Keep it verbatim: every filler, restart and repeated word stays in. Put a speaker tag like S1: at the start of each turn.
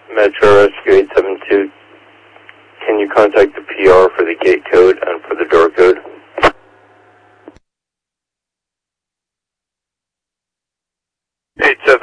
S1: Metro Rescue eight seven two, can you contact the P R for the gate code and for the door code?
S2: eight seven